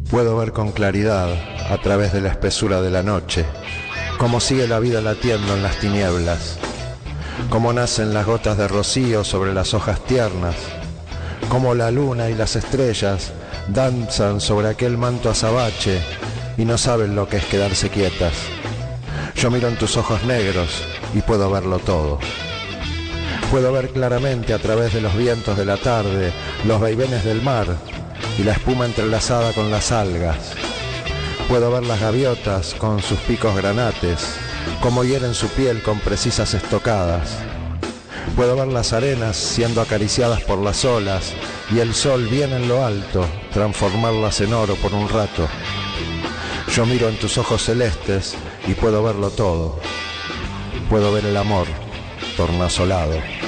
Puedo ver con claridad, a través de la espesura de la noche, cómo sigue la vida latiendo en las tinieblas, cómo nacen las gotas de rocío sobre las hojas tiernas, cómo la luna y las estrellas danzan sobre aquel manto azabache y no saben lo que es quedarse quietas. Yo miro en tus ojos negros y puedo verlo todo. Puedo ver claramente a través de los vientos de la tarde, los vaivenes del mar y la espuma entrelazada con las algas. Puedo ver las gaviotas con sus picos granates, cómo hieren su piel con precisas estocadas. Puedo ver las arenas siendo acariciadas por las olas y el sol bien en lo alto, transformarlas en oro por un rato. Yo miro en tus ojos celestes y puedo verlo todo. Puedo ver el amor tornasolado.